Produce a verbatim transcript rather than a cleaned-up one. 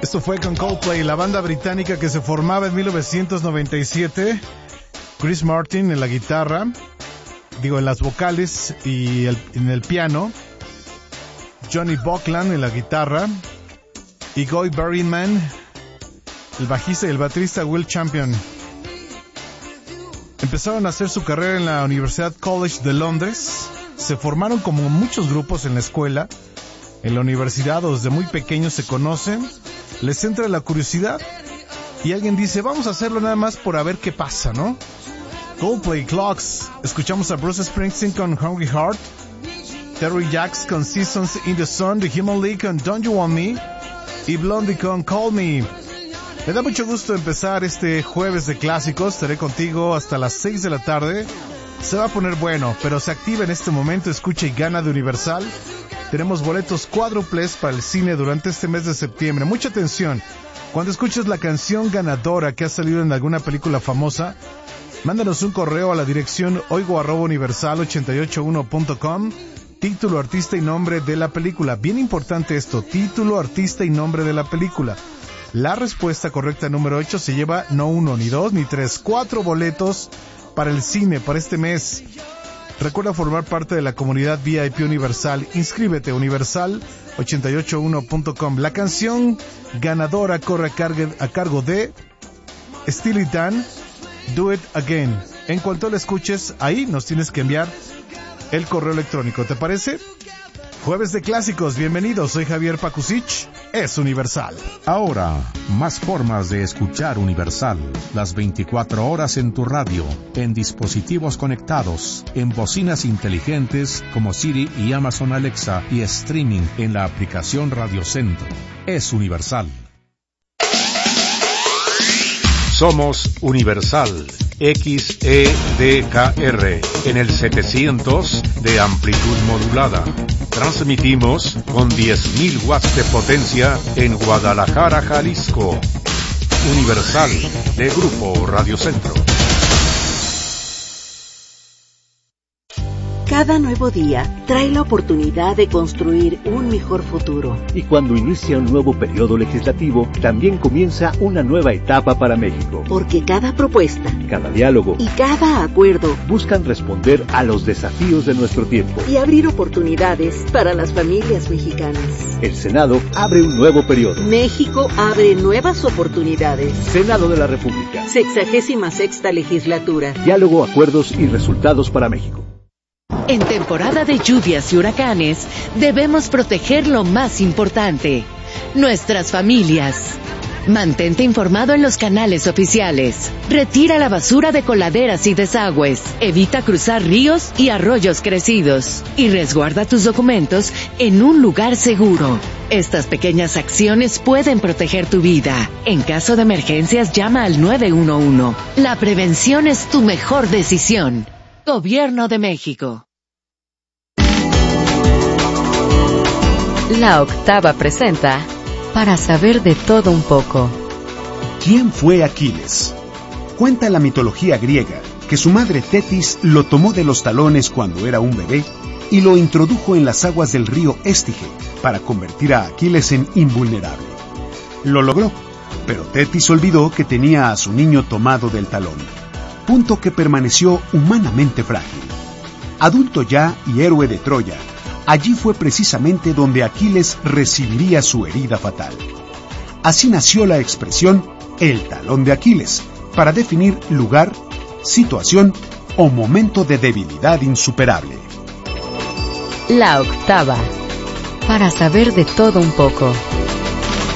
Esto fue con Coldplay, la banda británica que se formaba en mil novecientos noventa y siete. Chris Martin en la guitarra, digo en las vocales y el, en el piano. Johnny Buckland en la guitarra. Y Guy Berryman, el bajista y el baterista Will Champion. Empezaron a hacer su carrera en la Universidad College de Londres. Se formaron como muchos grupos en la escuela. En la universidad, o desde muy pequeños se conocen. Les entra la curiosidad y alguien dice, vamos a hacerlo nada más por a ver qué pasa, ¿no? Coldplay, Clocks. Escuchamos a Bruce Springsteen con Hungry Heart. Terry Jacks con Seasons in the Sun. The Human League con Don't You Want Me. Y Blondie con Call Me. Me da mucho gusto empezar este jueves de clásicos. Estaré contigo hasta las seis de la tarde. Se va a poner bueno, pero se activa en este momento. Escucha y gana de Universal. Tenemos boletos cuádruples para el cine durante este mes de septiembre. Mucha atención. Cuando escuches la canción ganadora que ha salido en alguna película famosa, mándanos un correo a la dirección oigo arroba universal ochenta y ocho uno punto com. Título, artista y nombre de la película. Bien importante esto. Título, artista y nombre de la película. La respuesta correcta número ocho se lleva no uno, ni dos, ni tres, cuatro boletos para el cine para este mes. Recuerda formar parte de la comunidad V I P Universal. Inscríbete, universal ochenta y ocho uno punto com. La canción ganadora corre a, cargue, a cargo de Steely Dan, Do It Again. En cuanto la escuches, ahí nos tienes que enviar el correo electrónico. ¿Te parece? Jueves de clásicos, bienvenidos. Soy Javier Pacusich. Es Universal. Ahora, más formas de escuchar Universal. Las veinticuatro horas en tu radio, en dispositivos conectados, en bocinas inteligentes como Siri y Amazon Alexa y streaming en la aplicación Radio Centro. Es Universal. Somos Universal. X E D K R en el setecientos de amplitud modulada. Transmitimos con diez mil watts de potencia en Guadalajara, Jalisco. Universal de Grupo Radio Centro. Cada nuevo día trae la oportunidad de construir un mejor futuro. Y cuando inicia un nuevo periodo legislativo, también comienza una nueva etapa para México. Porque cada propuesta, cada diálogo y cada acuerdo buscan responder a los desafíos de nuestro tiempo y abrir oportunidades para las familias mexicanas. El Senado abre un nuevo periodo. México abre nuevas oportunidades. Senado de la República. Sexagésima sexta legislatura. Diálogo, acuerdos y resultados para México. En temporada de lluvias y huracanes, debemos proteger lo más importante, nuestras familias. Mantente informado en los canales oficiales. Retira la basura de coladeras y desagües. Evita cruzar ríos y arroyos crecidos. Y resguarda tus documentos en un lugar seguro. Estas pequeñas acciones pueden proteger tu vida. En caso de emergencias, llama al nueve uno uno. La prevención es tu mejor decisión. Gobierno de México. La Octava presenta Para saber de todo un poco. ¿Quién fue Aquiles? Cuenta la mitología griega que su madre Tetis lo tomó de los talones cuando era un bebé y lo introdujo en las aguas del río Estige para convertir a Aquiles en invulnerable. Lo logró, pero Tetis olvidó que tenía a su niño tomado del talón, punto que permaneció humanamente frágil. Adulto ya y héroe de Troya, allí fue precisamente donde Aquiles recibiría su herida fatal. Así nació la expresión el talón de Aquiles, para definir lugar, situación o momento de debilidad insuperable. La Octava, para saber de todo un poco.